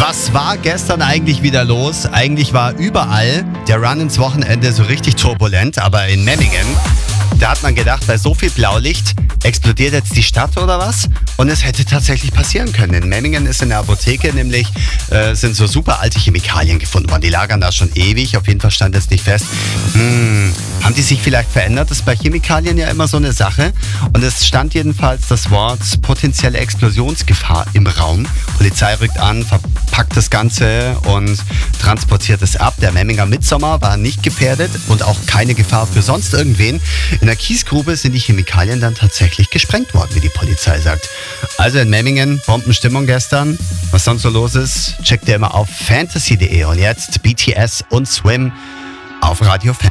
Was war gestern eigentlich wieder los? Eigentlich war überall der Run ins Wochenende so richtig turbulent, aber in Memmingen, da hat man gedacht, bei so viel Blaulicht explodiert jetzt die Stadt oder was? Und es hätte tatsächlich passieren können. In Memmingen ist in der Apotheke nämlich sind so super alte Chemikalien gefunden worden. Die lagern da schon ewig, auf jeden Fall stand jetzt nicht fest. Haben die sich vielleicht verändert? Das ist bei Chemikalien ja immer so eine Sache. Und es stand jedenfalls das Wort potenzielle Explosionsgefahr im Raum. Polizei rückt an, verpackt das Ganze und transportiert es ab. Der Memminger Midsommar war nicht gefährdet und auch keine Gefahr für sonst irgendwen. In der Kiesgrube sind die Chemikalien dann tatsächlich gesprengt worden, wie die Polizei sagt. Also in Memmingen, Bombenstimmung gestern. Was sonst so los ist, checkt ihr immer auf fantasy.de. Und jetzt BTS und Swim auf Radio Fan.